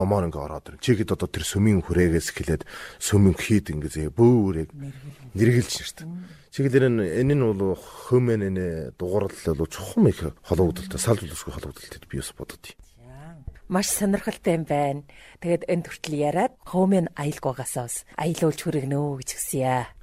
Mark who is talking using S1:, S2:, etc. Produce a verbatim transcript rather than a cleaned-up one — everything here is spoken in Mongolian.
S1: Омоор ингээ ороод ирнэ. Чигэд одоо тэр сүмийн хүрээгээс эхлээд сүмийн хийд ингээ бөөрийг нэргэлж штт. Чигээр энэ нь бол хөөмэнэ дугуурлал бол чухам их холбогдолтой, салж үлсгүй холбогдолтой би бас бодод.
S2: Маш сонирхолтой юм байна. Тэгээд энэ хүртэл яриад хөөмэн аялгаагаас бас аялуулж хүргэнэ гэж хүсье.